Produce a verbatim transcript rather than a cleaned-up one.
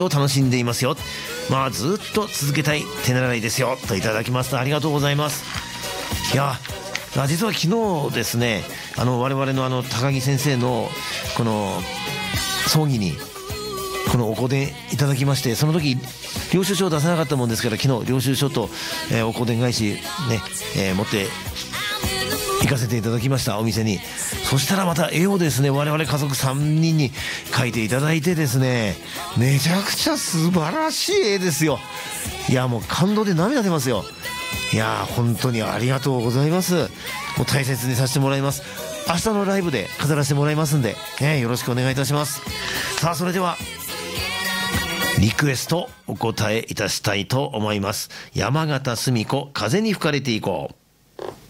を楽しんでいますよ。まあずっと続けたい手習いですよといただきますと、ありがとうございます。いや実は昨日ですね、あの我々のあの高木先生のこの葬儀にこのお香典いただきまして、その時領収書を出さなかったもんですから、昨日領収書と、えー、お香典返しね、えー、持って行かせていただきました、お店に。そしたらまた絵をですね、我々家族さんにんに描いていただいてですね、めちゃくちゃ素晴らしい絵ですよ。いやもう感動で涙出ますよ。いや本当にありがとうございます。もう大切にさせてもらいます。明日のライブで飾らせてもらいますんで、ね、よろしくお願いいたします。さあそれではリクエストお答えいたしたいと思います。山形澄子、風に吹かれていこう。